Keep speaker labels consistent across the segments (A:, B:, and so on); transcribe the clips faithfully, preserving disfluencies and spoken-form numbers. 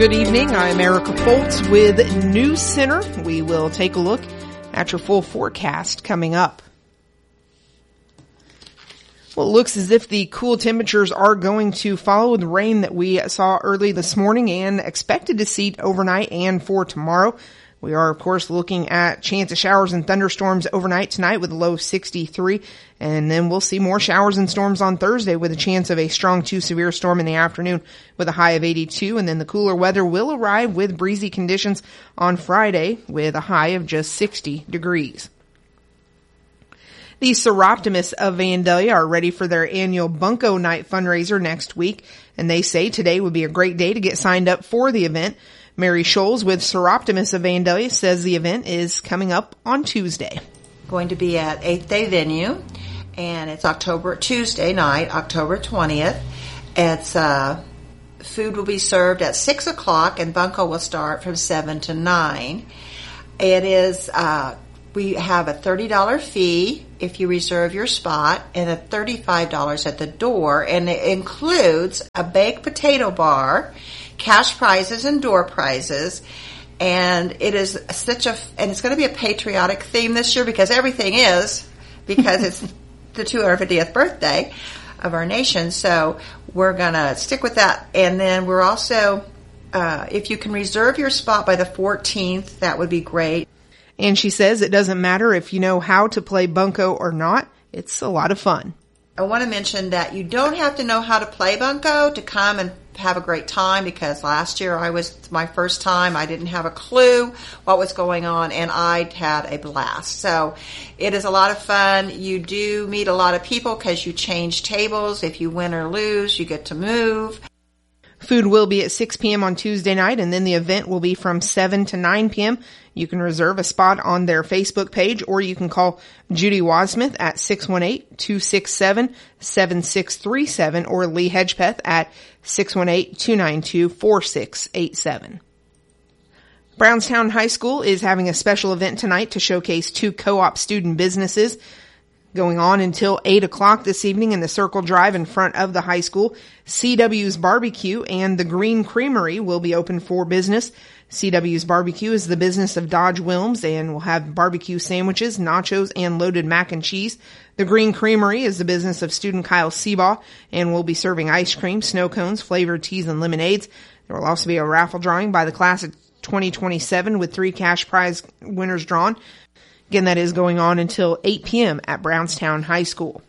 A: Good evening. I'm Erica Foltz with News Center. We will take a look at your full forecast coming up. Well, it looks as if the cool temperatures are going to follow the rain that we saw early this morning and expected to see overnight and for tomorrow. We are, of course, looking at chance of showers and thunderstorms overnight tonight with a low of sixty-three. And then we'll see more showers and storms on Thursday with a chance of a strong to severe storm in the afternoon with a high of eighty-two. And then the cooler weather will arrive with breezy conditions on Friday with a high of just sixty degrees. The Soroptimists of Vandalia are ready for their annual Bunko Night fundraiser next week. And they say today would be a great day to get signed up for the event. Mary Scholes with Soroptimists of Vandalia says the event is coming up on Tuesday.
B: Going to be at eighth Day Venue, and it's October Tuesday night, October twentieth. It's uh, food will be served at six o'clock, and Bunko will start from seven to nine. It is uh, we have a thirty dollars fee if you reserve your spot, and a thirty-five dollars at the door, and it includes a baked potato bar, cash prizes and door prizes, and it is such a, and it's going to be a patriotic theme this year because everything is, because it's the two hundred fiftieth birthday of our nation, so we're going to stick with that. And then we're also, uh, if you can reserve your spot by the fourteenth, that would be great.
A: And she says it doesn't matter if you know how to play Bunko or not, it's a lot of fun.
B: I want to mention that you don't have to know how to play Bunko to come and have a great time, because last year I was my first time. I didn't have a clue what was going on, and I had a blast. So it is a lot of fun. You do meet a lot of people because you change tables. If you win or lose, you get to move.
A: Food will be at six p.m. on Tuesday night, and then the event will be from seven to nine p.m. You can reserve a spot on their Facebook page, or you can call Judy Wasmith at six one eight, two six seven, seven six three seven or Lee Hedgepeth at six one eight, two nine two, four six eight seven. Brownstown High School is having a special event tonight to showcase two co-op student businesses. Going on until eight o'clock this evening in the Circle Drive in front of the high school, C W's Barbecue and the Green Creamery will be open for business. C W's Barbecue is the business of Dodge Wilms and will have barbecue sandwiches, nachos, and loaded mac and cheese. The Green Creamery is the business of student Kyle Seabaugh and will be serving ice cream, snow cones, flavored teas, and lemonades. There will also be a raffle drawing by the class of twenty twenty-seven with three cash prize winners drawn. Again, that is going on until eight p.m. at Brownstown High School.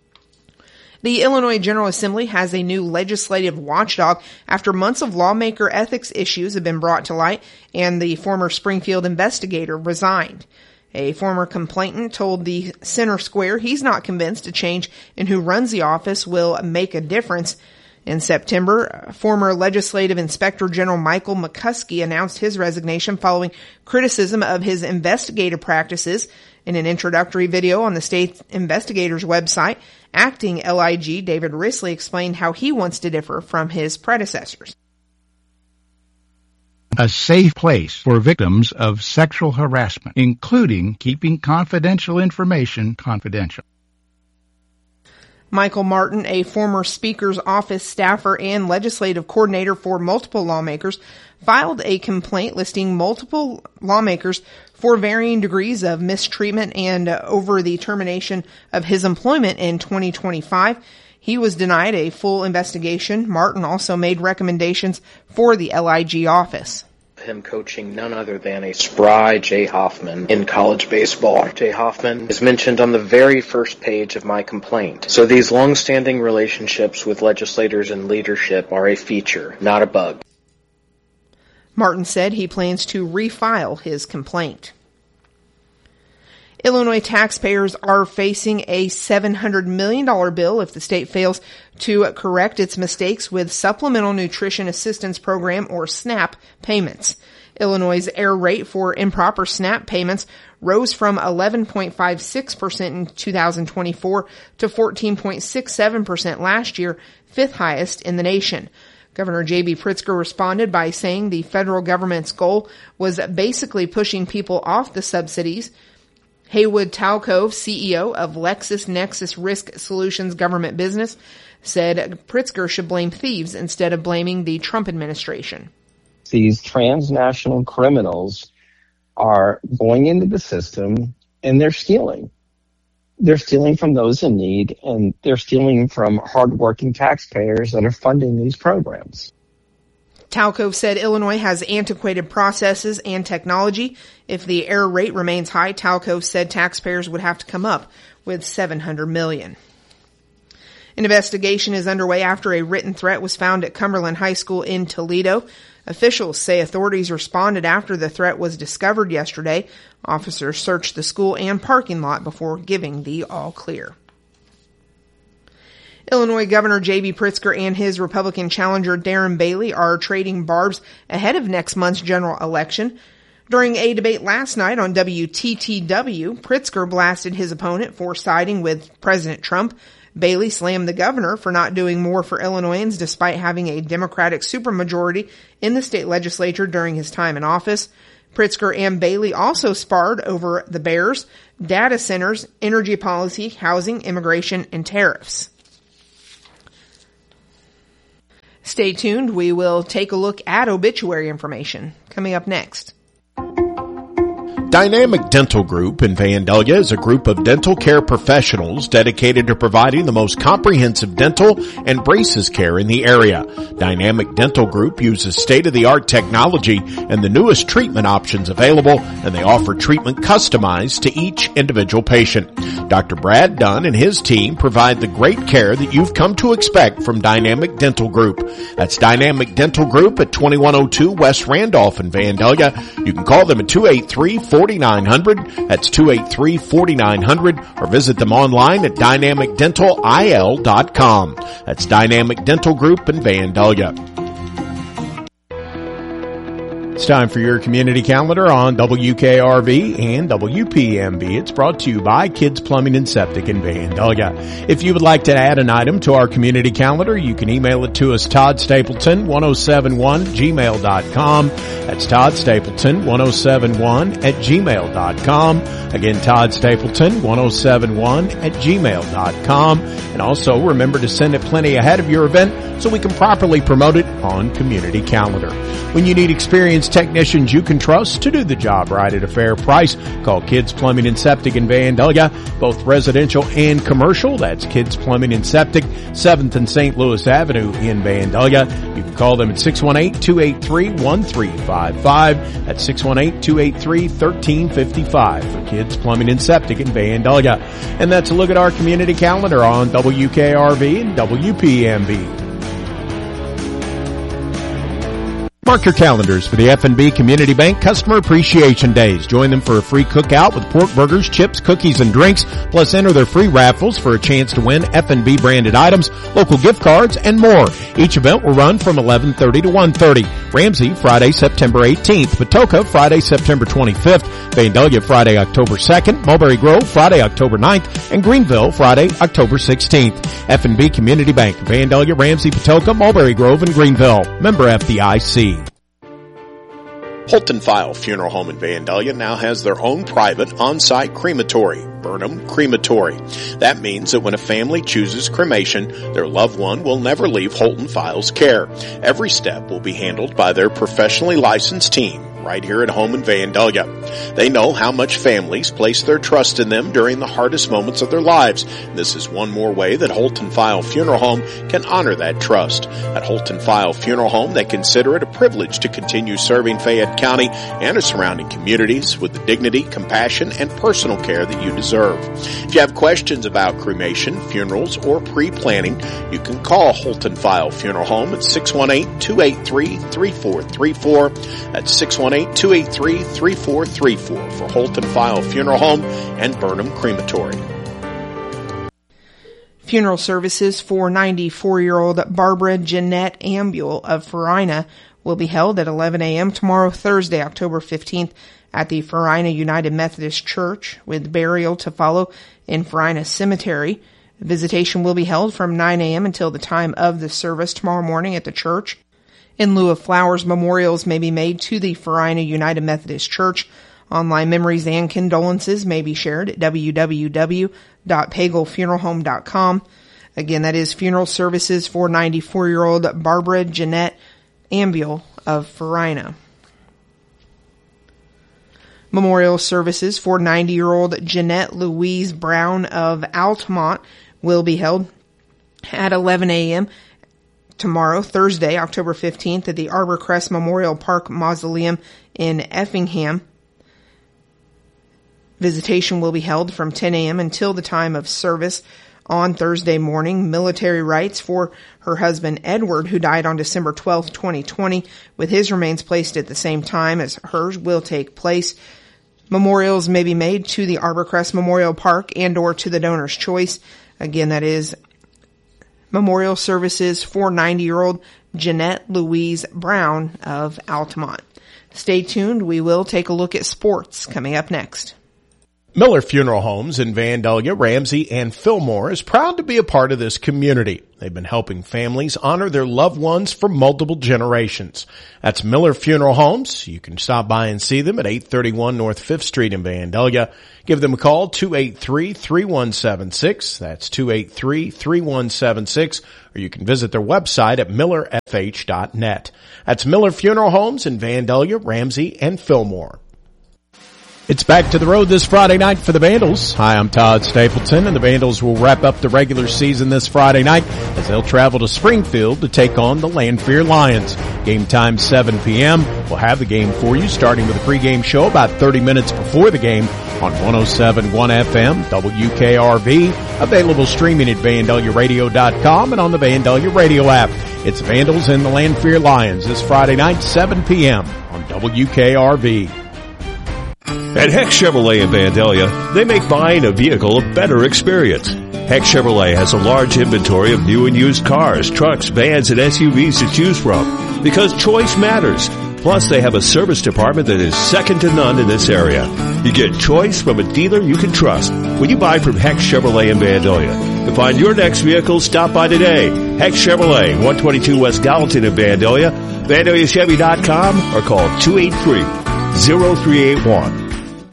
A: The Illinois General Assembly has a new legislative watchdog after months of lawmaker ethics issues have been brought to light and the former Springfield investigator resigned. A former complainant told the Center Square he's not convinced a change in who runs the office will make a difference. In September, former Legislative Inspector General Michael McCuskey announced his resignation following criticism of his investigative practices. In an introductory video on the state investigator's website, acting L I G David Risley explained how he wants to differ from his predecessors.
C: A safe place for victims of sexual harassment, including keeping confidential information confidential.
A: Michael Martin, a former Speaker's office staffer and legislative coordinator for multiple lawmakers, filed a complaint listing multiple lawmakers for varying degrees of mistreatment and uh, over the termination of his employment in twenty twenty-five. He was denied a full investigation. Martin also made recommendations for the L I G office.
D: Him coaching none other than a spry Jay Hoffman in college baseball. Jay Hoffman is mentioned on the very first page of my complaint. So these long-standing relationships with legislators and leadership are a feature, not a bug.
A: Martin said he plans to refile his complaint. Illinois taxpayers are facing a seven hundred million dollars bill if the state fails to correct its mistakes with Supplemental Nutrition Assistance Program, or SNAP, payments. Illinois' error rate for improper SNAP payments rose from eleven point five six percent in two thousand twenty-four to fourteen point six seven percent last year, fifth highest in the nation. Governor J B Pritzker responded by saying the federal government's goal was basically pushing people off the subsidies. Haywood Talcove, C E O of LexisNexis Risk Solutions Government Business, said Pritzker should blame thieves instead of blaming the Trump administration.
E: these transnational criminals are going into the system and they're stealing. They're stealing from those in need, and they're stealing from hardworking taxpayers that are funding these programs.
A: Talcove said Illinois has antiquated processes and technology. If the error rate remains high, Talcove said taxpayers would have to come up with seven hundred million dollars. An investigation is underway after a written threat was found at Cumberland High School in Toledo. Officials say authorities responded after the threat was discovered yesterday. Officers searched the school and parking lot before giving the all clear. Illinois Governor J B. Pritzker and his Republican challenger Darren Bailey are trading barbs ahead of next month's general election. During a debate last night on W T T W, Pritzker blasted his opponent for siding with President Trump. Bailey slammed the governor for not doing more for Illinoisans despite having a Democratic supermajority in the state legislature during his time in office. Pritzker and Bailey also sparred over the bears, data centers, energy policy, housing, immigration, and tariffs. Stay tuned. We will take a look at obituary information coming up next.
F: Dynamic Dental Group in Vandalia is a group of dental care professionals dedicated to providing the most comprehensive dental and braces care in the area. Dynamic Dental Group uses state-of-the-art technology and the newest treatment options available, and they offer treatment customized to each individual patient. Doctor Brad Dunn and his team provide the great care that you've come to expect from Dynamic Dental Group. That's Dynamic Dental Group at twenty-one oh two West Randolph in Vandalia. You can call them at two eight three, four nine zero zero. That's two eight three, four nine zero zero, or visit them online at dynamic dental I L dot com. That's Dynamic Dental Group in Vandalia. It's time for your community calendar on W K R V and W P M B. It's brought to you by Kids Plumbing and Septic in Vandalia. If you would like to add an item to our community calendar, you can email it to us, Todd Stapleton, ten seventy-one gmail dot com. That's Todd Stapleton, ten seventy-one at gmail dot com. Again, Todd Stapleton, ten seventy-one at gmail dot com. And also remember to send it plenty ahead of your event so we can properly promote it on community calendar. When you need experienced technicians you can trust to do the job right at a fair price, call Kids Plumbing and Septic in Vandalia, both residential and commercial. That's Kids Plumbing and Septic, seventh and Saint Louis Avenue in Vandalia. You can call them at six one eight, two eight three, one three five five. That's six one eight, two eight three, one three five five for Kids Plumbing and Septic in Vandalia. And that's a look at our community calendar on W K R V and W P M B. Mark your calendars for the F and B Community Bank Customer Appreciation Days. Join them for a free cookout with pork burgers, chips, cookies, and drinks. Plus, enter their free raffles for a chance to win F and B branded items, local gift cards, and more. Each event will run from eleven thirty to one thirty. Ramsey, Friday, September eighteenth. Patoka, Friday, September twenty-fifth. Vandalia, Friday, October second. Mulberry Grove, Friday, October ninth. And Greenville, Friday, October sixteenth. F and B Community Bank, Vandalia, Ramsey, Patoka, Mulberry Grove, and Greenville. Member F D I C. Holton File Funeral Home in Vandalia now has their own private on-site crematory, Burnham Crematory. That means that when a family chooses cremation, their loved one will never leave Holton File's care. Every step will be handled by their professionally licensed team right here at home in Vandalia. They know how much families place their trust in them during the hardest moments of their lives. This is one more way that Holton File Funeral Home can honor that trust. At Holton File Funeral Home, they consider it a privilege to continue serving Fayette County and its surrounding communities with the dignity, compassion, and personal care that you deserve. If you have questions about cremation, funerals, or pre-planning, you can call Holton File Funeral Home at six one eight, two eight three, three four three four. That's six one eight, two eight three, three four three four for Holton File Funeral Home and Burnham Crematory.
A: Funeral services for ninety-four-year-old Barbara Jeanette Ambule of Farina will be held at eleven a.m. tomorrow, Thursday, October fifteenth, at the Farina United Methodist Church, with burial to follow in Farina Cemetery. Visitation will be held from nine a.m. until the time of the service tomorrow morning at the church. In lieu of flowers, memorials may be made to the Farina United Methodist Church. Online memories and condolences may be shared at w w w dot pagel funeral home dot com. Again, that is funeral services for ninety-four-year-old Barbara Jeanette Ambule of Farina. Memorial services for ninety-year-old Jeanette Louise Brown of Altamont will be held at eleven a.m. tomorrow, Thursday, October fifteenth, at the Arbor Crest Memorial Park Mausoleum in Effingham. Visitation will be held from ten a.m. until the time of service on Thursday morning. Military rites for her husband Edward, who died on December twelfth, twenty twenty, with his remains placed at the same time as hers, will take place. Memorials may be made to the Arbor Crest Memorial Park and or to the donor's choice. Again, that is memorial services for ninety-year-old Jeanette Louise Brown of Altamont. Stay tuned. We will take a look at sports coming up next.
F: Miller Funeral Homes in Vandalia, Ramsey, and Fillmore is proud to be a part of this community. They've been helping families honor their loved ones for multiple generations. That's Miller Funeral Homes. You can stop by and see them at eight thirty-one North fifth Street in Vandalia. Give them a call, two eight three, three one seven six. That's two eight three, three one seven six. Or you can visit their website at miller f h dot net. That's Miller Funeral Homes in Vandalia, Ramsey, and Fillmore. It's back to the road this Friday night for the Vandals. Hi, I'm Todd Stapleton, and the Vandals will wrap up the regular season this Friday night as they'll travel to Springfield to take on the Lanphier Lions. Game time seven p.m. We'll have the game for you starting with a pregame show about thirty minutes before the game on one oh seven point one F M, W K R V, available streaming at vandalia radio dot com and on the Vandalia Radio app. It's Vandals and the Lanphier Lions this Friday night, seven p.m. on W K R V.
G: At Heck Chevrolet in Vandalia, they make buying a vehicle a better experience. Heck Chevrolet has a large inventory of new and used cars, trucks, vans, and S U Vs to choose from because choice matters. Plus, they have a service department that is second to none in this area. You get choice from a dealer you can trust when you buy from Heck Chevrolet in Vandalia. To find your next vehicle, stop by today. Heck Chevrolet, one twenty-two West Gallatin in Vandalia, vandalia chevy dot com, or call two eight three, zero three eight one.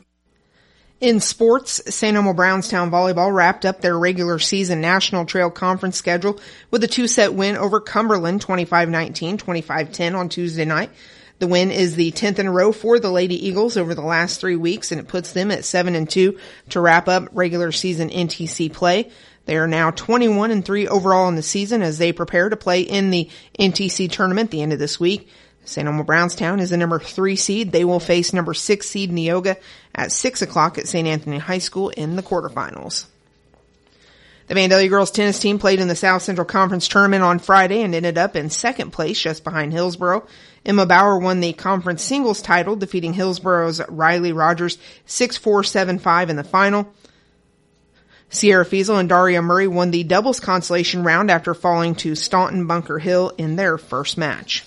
A: In sports, Saint Elmo Brownstown Volleyball wrapped up their regular season National Trail Conference schedule with a two-set win over Cumberland, twenty-five nineteen, twenty-five ten on Tuesday night. The win is the tenth in a row for the Lady Eagles over the last three weeks, and it puts them at seven and two to wrap up regular season N T C play. They are now twenty-one and three overall in the season as they prepare to play in the N T C tournament the end of this week. Saint Elmo Brownstown is the number three seed. They will face number six seed Neoga at six o'clock at Saint Anthony High School in the quarterfinals. The Vandalia girls tennis team played in the South Central Conference tournament on Friday and ended up in second place just behind Hillsboro. Emma Bauer won the conference singles title, defeating Hillsboro's Riley Rogers six four, seven five in the final. Sierra Fiesel and Daria Murray won the doubles consolation round after falling to Staunton Bunker Hill in their first match.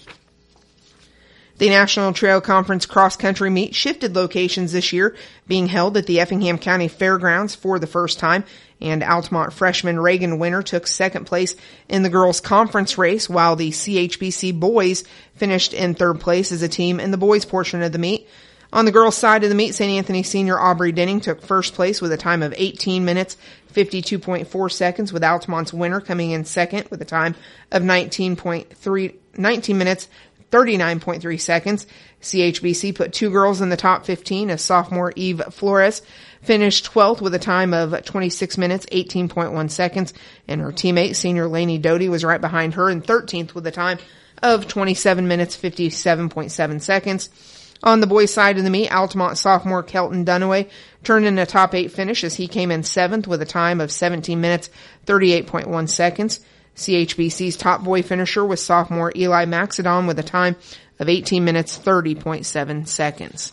A: The National Trail Conference cross-country meet shifted locations this year, being held at the Effingham County Fairgrounds for the first time, and Altamont freshman Reagan Winter took second place in the girls' conference race, while the C H B C boys finished in third place as a team in the boys' portion of the meet. On the girls' side of the meet, Saint Anthony senior Aubrey Denning took first place with a time of eighteen minutes, fifty-two point four seconds, with Altamont's Winter coming in second with a time of nineteen point three, nineteen minutes, thirty-nine point three seconds. C H B C put two girls in the top fifteen as sophomore Eve Flores finished twelfth with a time of twenty-six minutes, eighteen point one seconds, and her teammate, senior Lainey Doty, was right behind her in thirteenth with a time of twenty-seven minutes, fifty-seven point seven seconds. On the boys' side of the meet, Altamont sophomore Kelton Dunaway turned in a top eight finish as he came in seventh with a time of seventeen minutes, thirty-eight point one seconds. C H B C's top boy finisher was sophomore Eli Maxidon with a time of eighteen minutes, thirty point seven seconds.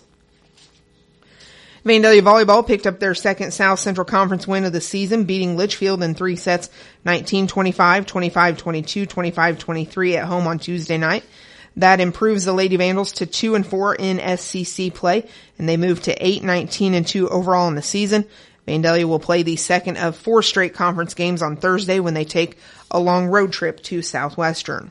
A: Vandalia Volleyball picked up their second South Central Conference win of the season, beating Litchfield in three sets, nineteen twenty-five, twenty-five twenty-two, twenty-five twenty-three at home on Tuesday night. That improves the Lady Vandals to two and four in S C C play, and they move to eight, nineteen and two overall in the season. Vandalia will play the second of four straight conference games on Thursday when they take a long road trip to Southwestern.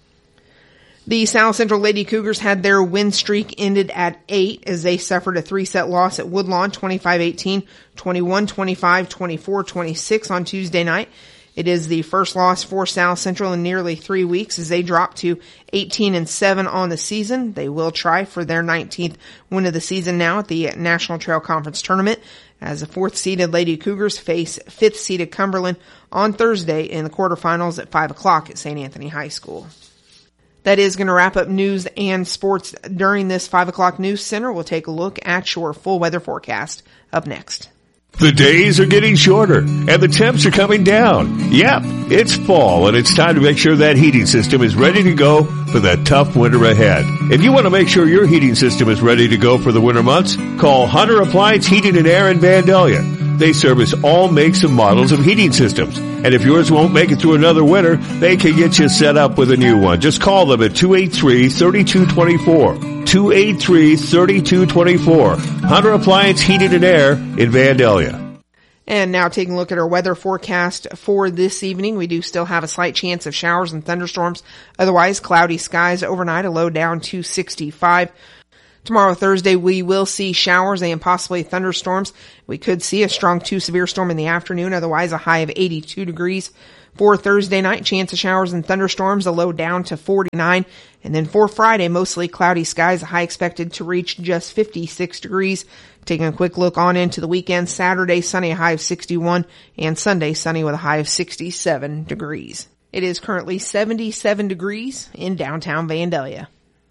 A: The South Central Lady Cougars had their win streak ended at eight as they suffered a three-set loss at Woodlawn, twenty-five eighteen, twenty-one twenty-five, twenty-four twenty-six on Tuesday night. It is the first loss for South Central in nearly three weeks as they drop to eighteen and seven on the season. They will try for their nineteenth win of the season now at the National Trail Conference Tournament as the fourth-seeded Lady Cougars face fifth-seeded Cumberland on Thursday in the quarterfinals at five o'clock at Saint Anthony High School. That is going to wrap up news and sports during this five o'clock news center. We'll take a look at your full weather forecast up next.
G: The days are getting shorter and the temps are coming down. Yep, it's fall and it's time to make sure that heating system is ready to go for the tough winter ahead. If you want to make sure your heating system is ready to go for the winter months, call Hunter Appliance Heating and Air in Vandalia. They service all makes and models of heating systems. And if yours won't make it through another winter, they can get you set up with a new one. Just call them at two eight three, three two two four. two eight three, three two two four. Hunter Appliance Heating and Air in Vandalia.
A: And now taking a look at our weather forecast for this evening. We do still have a slight chance of showers and thunderstorms. Otherwise, cloudy skies overnight, a low down to sixty-five. Tomorrow, Thursday, we will see showers and possibly thunderstorms. We could see a strong to severe storm in the afternoon, otherwise a high of eighty-two degrees. For Thursday night, chance of showers and thunderstorms, a low down to forty-nine. And then for Friday, mostly cloudy skies, a high expected to reach just fifty-six degrees. Taking a quick look on into the weekend, Saturday, sunny, a high of sixty-one, and Sunday, sunny with a high of sixty-seven degrees. It is currently seventy-seven degrees in downtown Vandalia.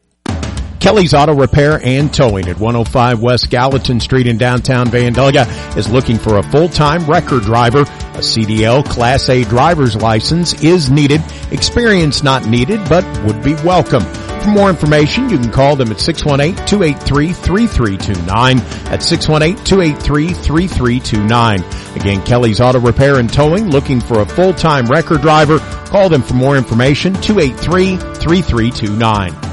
F: Kelly's Auto Repair and Towing at one oh five West Gallatin Street in downtown Vandalia is looking for a full-time record driver. A C D L Class A driver's license is needed. Experience not needed, but would be welcome. For more information, you can call them at six one eight, two eight three, three three two nine. That's six one eight, two eight three, three three two nine. Again, Kelly's Auto Repair and Towing, looking for a full-time record driver. Call them for more information, two eight three, three three two nine.